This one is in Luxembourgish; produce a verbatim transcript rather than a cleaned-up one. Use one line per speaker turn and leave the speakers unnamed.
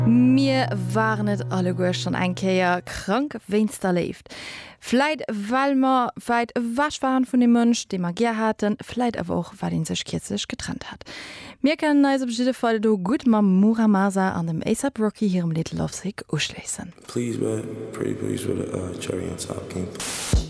Mir waren net alle goer schon enkeier krank weinster left. Fleit weil ma weit wasch waren vun dem Mënsch, de man ger hatten, fleit awer auch weil den sech kirzech getrennt hat. Mir kennen neise beschide Fall do gut ma Muramasa an dem A$AP Rocky hier im Little Love Sick uschleessen.
Please, man, pretty please with a uh, cherry on top, King.